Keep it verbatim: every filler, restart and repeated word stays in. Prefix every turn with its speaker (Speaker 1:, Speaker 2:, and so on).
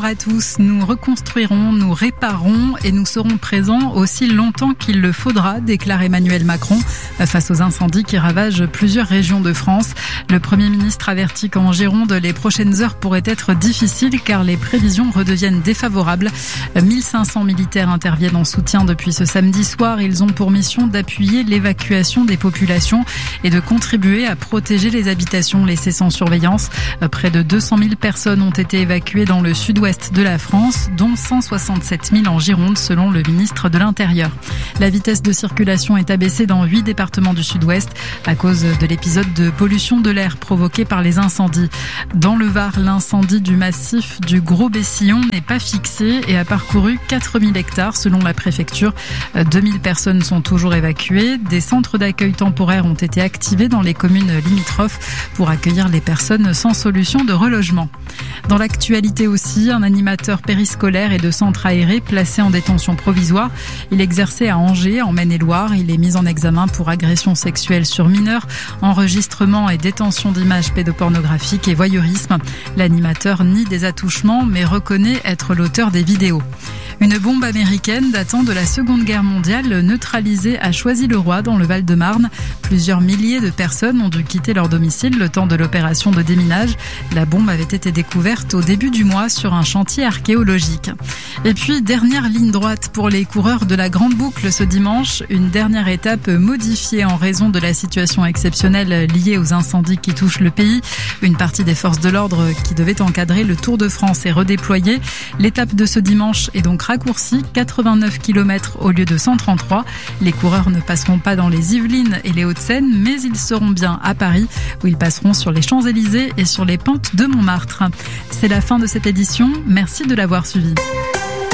Speaker 1: Bonjour à tous, nous reconstruirons, nous réparerons et nous serons présents aussi longtemps qu'il le faudra, déclare Emmanuel Macron face aux incendies qui ravagent plusieurs régions de France. Le Premier ministre avertit qu'en Gironde, les prochaines heures pourraient être difficiles car les prévisions redeviennent défavorables. mille cinq cents militaires interviennent en soutien depuis ce samedi soir. Ils ont pour mission d'appuyer l'évacuation des populations et de contribuer à protéger les habitations laissées sans surveillance. Près de deux cent mille personnes ont été évacuées dans le sud-ouest de la France, dont cent soixante-sept mille en Gironde, selon le ministre de l'Intérieur. La vitesse de circulation est abaissée dans huit départements du sud-ouest à cause de l'épisode de pollution de l'air provoqué par les incendies. Dans le Var, l'incendie du massif du Gros-Bessillon n'est pas fixé et a parcouru quatre mille hectares selon la préfecture. deux mille personnes sont toujours évacuées. Des centres d'accueil temporaires ont été activés dans les communes limitrophes pour accueillir les personnes sans solution de relogement. Dans l'actualité aussi, un animateur périscolaire et de centre aéré placé en détention provisoire. Il exerçait à Angers, en Maine-et-Loire. Il est mis en examen pour agression sexuelle sur mineurs, enregistrement et détention d'images pédopornographiques et voyeurisme. L'animateur nie des attouchements mais reconnaît être l'auteur des vidéos. Une bombe américaine datant de la Seconde Guerre mondiale neutralisée à Choisy-le-Roi dans le Val-de-Marne. Plusieurs milliers de personnes ont dû quitter leur domicile le temps de l'opération de déminage. La bombe avait été découverte au début du mois sur un chantier archéologique. Et puis, dernière ligne droite pour les coureurs de la Grande Boucle ce dimanche. Une dernière étape modifiée en raison de la situation exceptionnelle liée aux incendies qui touchent le pays. Une partie des forces de l'ordre qui devaient encadrer le Tour de France est redéployée. L'étape de ce dimanche est donc raccourci, quatre-vingt-neuf kilomètres au lieu de cent trente-trois. Les coureurs ne passeront pas dans les Yvelines et les Hauts-de-Seine, mais ils seront bien à Paris, où ils passeront sur les Champs-Élysées et sur les pentes de Montmartre. C'est la fin de cette édition. Merci de l'avoir suivi.